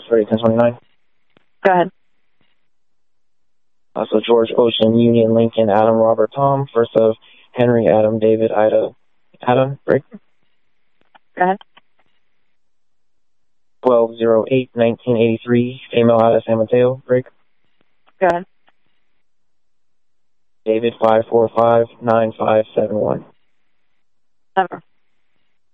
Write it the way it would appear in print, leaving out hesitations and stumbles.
ready, 1029. Go ahead. So George, Ocean, Union, Lincoln, Adam, Robert, Tom. First of Henry, Adam, David, Ida, Adam, break. Go ahead. 12/08/1983, female out of San Mateo, break. Go ahead. David, 545-9571. Never.